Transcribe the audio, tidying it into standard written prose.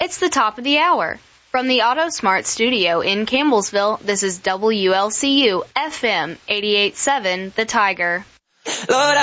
It's the top of the hour. From the AutoSmart studio in Campbellsville, this is WLCU FM 88.7 The Tiger. Lord,